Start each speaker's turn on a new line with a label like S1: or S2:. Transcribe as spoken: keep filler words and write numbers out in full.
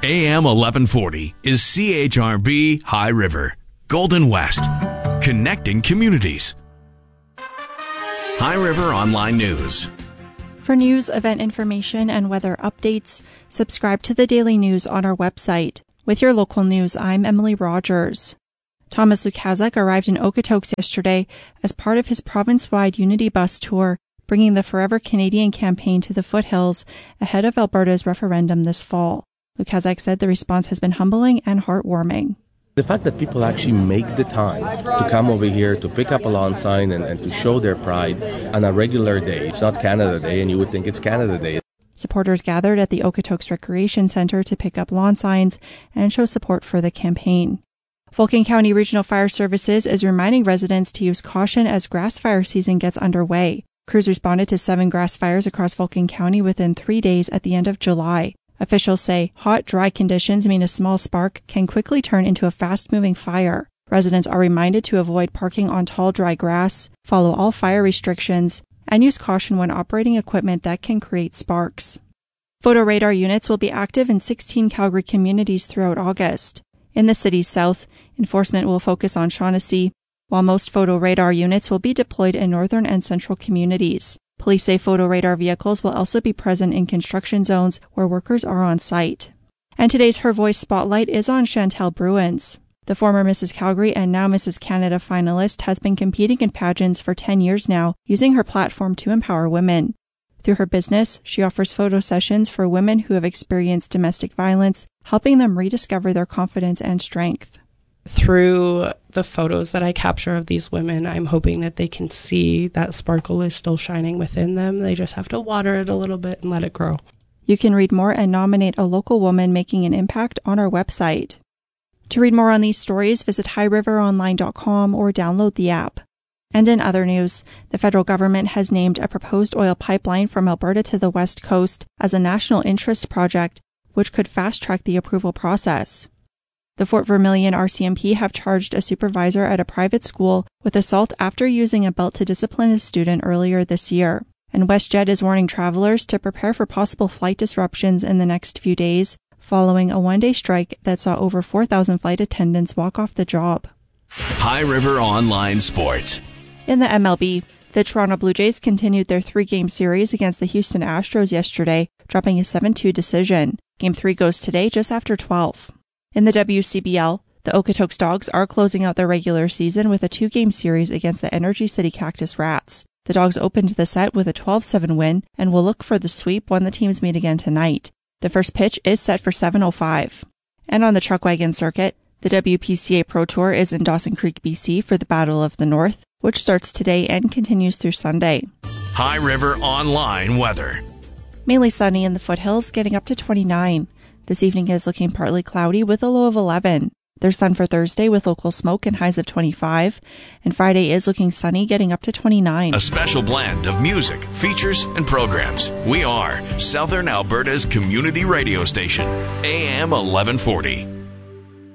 S1: A M eleven forty is C H R B High River, Golden West, connecting communities. High River Online News.
S2: For news, event information, and weather updates, subscribe to the Daily News on our website. With your local news, I'm Emily Rogers. Thomas Lukaszuk arrived in Okotoks yesterday as part of his province-wide Unity Bus Tour, bringing the Forever Canadian campaign to the foothills ahead of Alberta's referendum this fall. Lukaszuk said the response has been humbling and heartwarming.
S3: The fact that people actually make the time to come over here to pick up a lawn sign and, and to show their pride on a regular day. It's not Canada Day, and you would think it's Canada Day.
S2: Supporters gathered at the Okotoks Recreation Centre to pick up lawn signs and show support for the campaign. Vulcan County Regional Fire Services is reminding residents to use caution as grass fire season gets underway. Crews responded to seven grass fires across Vulcan County within three days at the end of July. Officials say hot, dry conditions mean a small spark can quickly turn into a fast-moving fire. Residents are reminded to avoid parking on tall, dry grass, follow all fire restrictions, and use caution when operating equipment that can create sparks. Photo radar units will be active in sixteen Calgary communities throughout August. In the city's south, enforcement will focus on Shaughnessy, while most photo radar units will be deployed in northern and central communities. Police say photo radar vehicles will also be present in construction zones where workers are on site. And today's Her Voice Spotlight is on Chantel Bruins. The former Missus Calgary and now Missus Canada finalist has been competing in pageants for ten years now, using her platform to empower women. Through her business, she offers photo sessions for women who have experienced domestic violence, helping them rediscover their confidence and strength.
S4: Through the photos that I capture of these women, I'm hoping that they can see that sparkle is still shining within them. They just have to water it a little bit and let it grow.
S2: You can read more and nominate a local woman making an impact on our website. To read more on these stories, visit high river online dot com or download the app. And in other news, the federal government has named a proposed oil pipeline from Alberta to the West Coast as a national interest project, which could fast-track the approval process. The Fort Vermilion R C M P have charged a supervisor at a private school with assault after using a belt to discipline a student earlier this year. And WestJet is warning travelers to prepare for possible flight disruptions in the next few days, following a one-day strike that saw over four thousand flight attendants walk off the job.
S1: High River Online Sports.
S2: In the M L B, the Toronto Blue Jays continued their three-game series against the Houston Astros yesterday, dropping a seven two decision. Game three goes today just after twelve. In the W C B L, the Okotoks Dogs are closing out their regular season with a two-game series against the Energy City Cactus Rats. The Dogs opened the set with a twelve seven win and will look for the sweep when the teams meet again tonight. The first pitch is set for seven oh five. And on the Truckwagon circuit, the W P C A Pro Tour is in Dawson Creek, B C for the Battle of the North, which starts today and continues through Sunday.
S1: High River Online Weather.
S2: Mainly sunny in the foothills, getting up to twenty-nine. This evening is looking partly cloudy with a low of eleven. There's sun for Thursday with local smoke and highs of twenty-five. And Friday is looking sunny, getting up to twenty-nine.
S1: A special blend of music, features, and programs. We are Southern Alberta's community radio station, A M eleven forty.